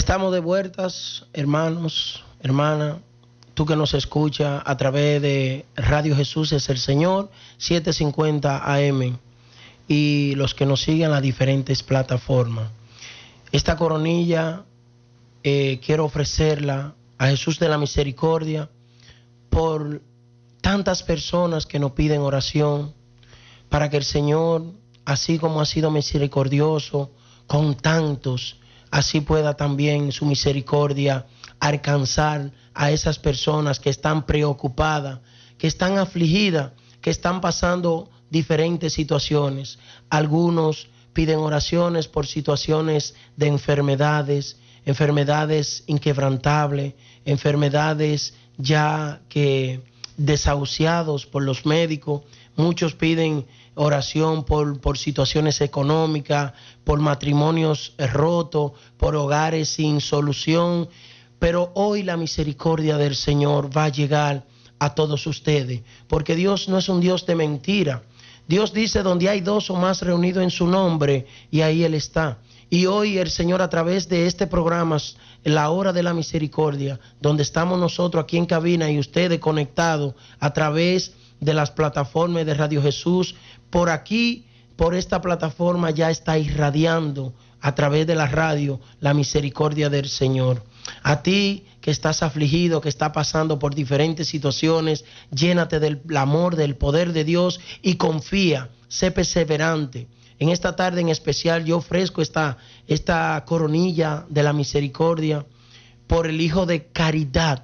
Estamos de vueltas, hermanos, hermana, tú que nos escuchas a través de Radio Jesús es el Señor, 750 AM, y los que nos siguen en las diferentes plataformas. Esta coronilla quiero ofrecerla a Jesús de la Misericordia por tantas personas que nos piden oración, para que el Señor, así como ha sido misericordioso con tantos, así pueda también su misericordia alcanzar a esas personas que están preocupadas, que están afligidas, que están pasando diferentes situaciones. Algunos piden oraciones por situaciones de enfermedades, enfermedades inquebrantables, enfermedades ya que desahuciados por los médicos. Muchos piden oración por situaciones económicas, por matrimonios rotos, por hogares sin solución. Pero hoy la misericordia del Señor va a llegar a todos ustedes, porque Dios no es un Dios de mentira. Dios dice: donde hay dos o más reunidos en su nombre, y ahí Él está. Y hoy el Señor, a través de este programa, La Hora de la Misericordia, donde estamos nosotros aquí en cabina y ustedes conectados a través de las plataformas de Radio Jesús, por aquí, por esta plataforma ya está irradiando a través de la radio la misericordia del Señor. A ti que estás afligido, que está pasando por diferentes situaciones, llénate del amor, del poder de Dios y confía, sé perseverante. En esta tarde en especial yo ofrezco esta coronilla de la misericordia por el hijo de Caridad,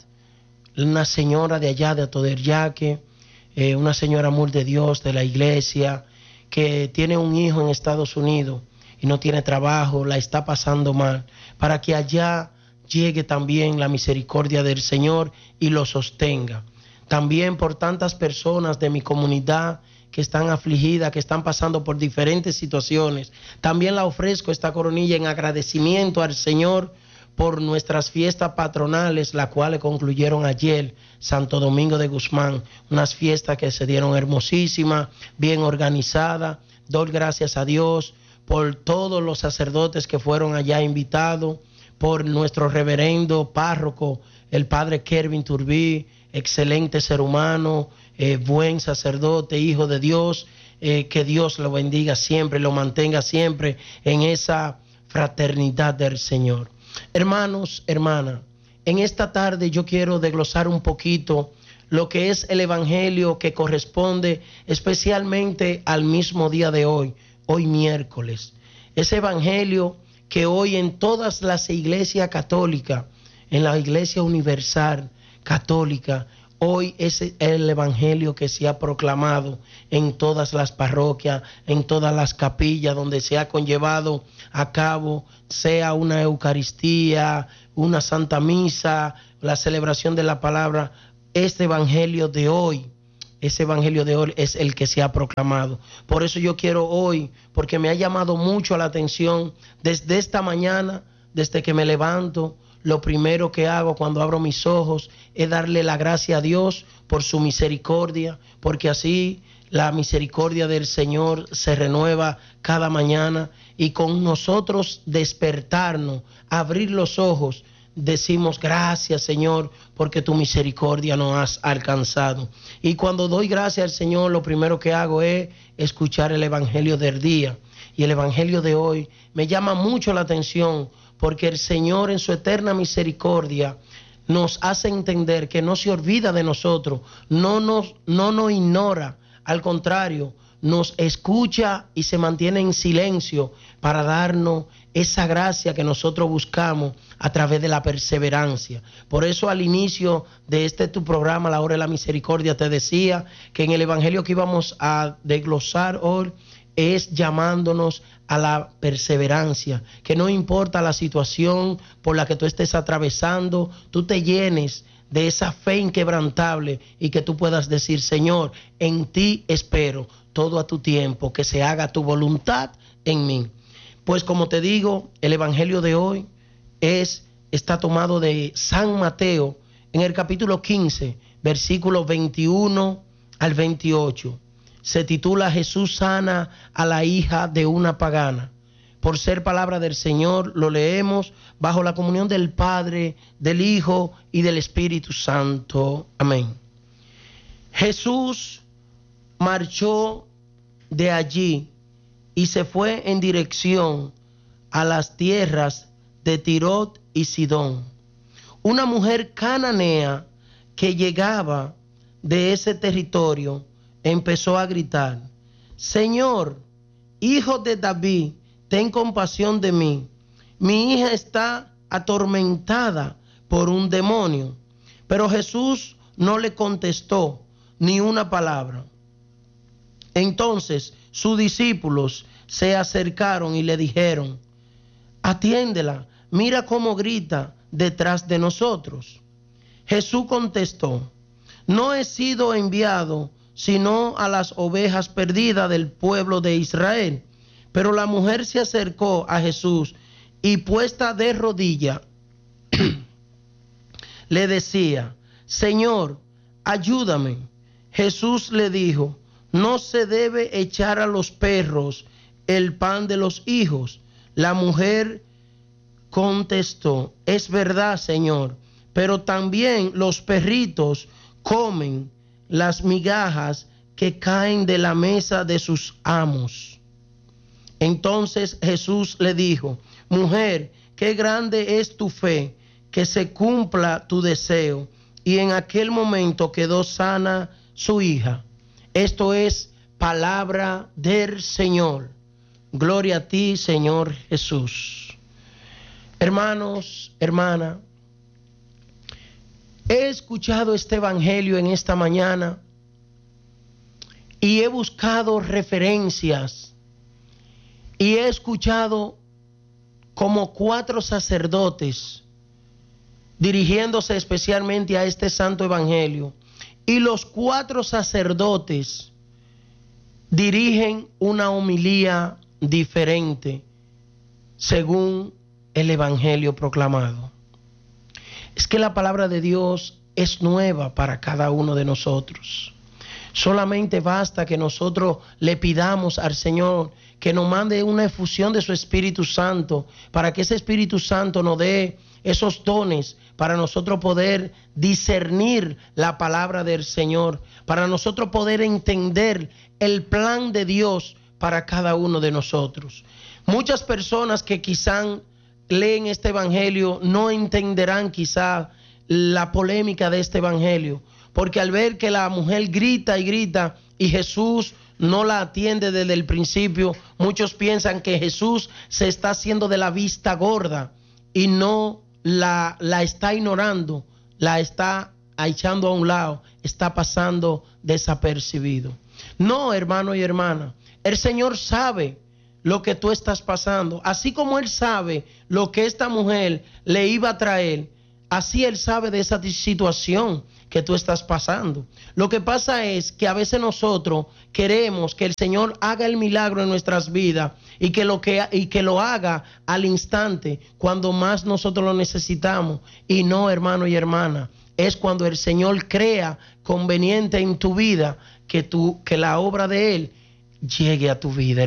una señora de allá de Atoderyaque, una señora amor de Dios de la iglesia, que tiene un hijo en Estados Unidos y no tiene trabajo, la está pasando mal, para que allá llegue también la misericordia del Señor y lo sostenga. También por tantas personas de mi comunidad que están afligidas, que están pasando por diferentes situaciones. También la ofrezco esta coronilla en agradecimiento al Señor por nuestras fiestas patronales, las cuales concluyeron ayer, Santo Domingo de Guzmán, unas fiestas que se dieron hermosísimas, bien organizadas. Doy gracias a Dios por todos los sacerdotes que fueron allá invitados, por nuestro reverendo párroco, el padre Kervin Turbí, excelente ser humano, buen sacerdote, hijo de Dios, que Dios lo bendiga siempre, lo mantenga siempre en esa fraternidad del Señor. Hermanos, hermanas, en esta tarde yo quiero desglosar un poquito lo que es el evangelio que corresponde especialmente al mismo día de hoy miércoles. Ese evangelio que hoy en todas las iglesias católicas, en la iglesia universal católica, hoy es el evangelio que se ha proclamado en todas las parroquias, en todas las capillas donde se ha conllevado a cabo, sea una Eucaristía, una Santa Misa, la celebración de la palabra. Este evangelio de hoy, ese evangelio de hoy es el que se ha proclamado. Por eso yo quiero hoy, porque me ha llamado mucho la atención desde esta mañana, desde que me levanto, lo primero que hago cuando abro mis ojos es darle la gracia a Dios por su misericordia, porque así la misericordia del Señor se renueva cada mañana, y con nosotros despertarnos, abrir los ojos, decimos: gracias, Señor, porque tu misericordia nos has alcanzado. Y cuando doy gracias al Señor, lo primero que hago es escuchar el evangelio del día. Y el evangelio de hoy me llama mucho la atención, porque el Señor en su eterna misericordia nos hace entender que no se olvida de nosotros, no nos ignora, al contrario, nos escucha y se mantiene en silencio para darnos esa gracia que nosotros buscamos a través de la perseverancia. Por eso al inicio de tu programa, La Hora de la Misericordia, te decía que en el evangelio que íbamos a desglosar hoy es llamándonos a la perseverancia, que no importa la situación por la que tú estés atravesando, tú te llenes de esa fe inquebrantable y que tú puedas decir: Señor, en ti espero, todo a tu tiempo, que se haga tu voluntad en mí. Pues como te digo, el evangelio de hoy está tomado de San Mateo, en el capítulo 15, versículos 21 al 28. Se titula: Jesús sana a la hija de una pagana. por ser palabra del Señor. Lo leemos bajo la comunión del Padre, del Hijo y del Espíritu Santo. Amén. Jesús marchó de allí y se fue en dirección a las tierras de Tiro y Sidón. Una mujer cananea que llegaba de ese territorio empezó a gritar: Señor, Hijo de David, ten compasión de mí. Mi hija está atormentada por un demonio. Pero Jesús no le contestó ni una palabra. Entonces sus discípulos se acercaron y le dijeron: atiéndela, mira cómo grita detrás de nosotros. Jesús contestó: no he sido enviado sino a las ovejas perdidas del pueblo de Israel. Pero la mujer se acercó a Jesús y, puesta de rodillas, le decía: Señor, ayúdame. Jesús le dijo: no se debe echar a los perros el pan de los hijos. La mujer contestó: es verdad, Señor, pero también los perritos comen las migajas que caen de la mesa de sus amos. Entonces Jesús le dijo: mujer, qué grande es tu fe, que se cumpla tu deseo. Y en aquel momento quedó sana su hija. Esto es palabra del Señor. Gloria a ti, Señor Jesús. Hermanos, hermanas, he escuchado este evangelio en esta mañana y he buscado referencias y he escuchado como 4 sacerdotes dirigiéndose especialmente a este santo evangelio, y los 4 sacerdotes dirigen una homilía diferente según el evangelio proclamado. Es que la palabra de Dios es nueva para cada uno de nosotros. Solamente basta que nosotros le pidamos al Señor que nos mande una efusión de su Espíritu Santo, para que ese Espíritu Santo nos dé esos dones para nosotros poder discernir la palabra del Señor, para nosotros poder entender el plan de Dios para cada uno de nosotros. Muchas personas que quizás leen este evangelio no entenderán quizá la polémica de este evangelio, porque al ver que la mujer grita y grita y Jesús no la atiende desde el principio, muchos piensan que Jesús se está haciendo de la vista gorda y no la está ignorando, la está echando a un lado, está pasando desapercibido. No, hermano y hermana, el Señor sabe lo que tú estás pasando. Así como Él sabe lo que esta mujer le iba a traer, así Él sabe de esa situación que tú estás pasando. Lo que pasa es que a veces nosotros queremos que el Señor haga el milagro en nuestras vidas y que lo haga al instante, cuando más nosotros lo necesitamos. Y no, hermano y hermana, es cuando el Señor crea conveniente en tu vida que la obra de Él llegue a tu vida.